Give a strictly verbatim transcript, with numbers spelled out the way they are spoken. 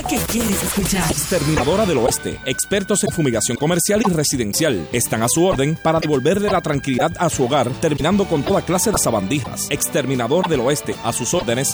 que quieres escuchar. Exterminadora del Oeste, expertos en fumigación comercial y residencial, están a su orden para devolverle la tranquilidad a su hogar, terminando con toda clase de sabandijas. Exterminador del Oeste, a sus órdenes,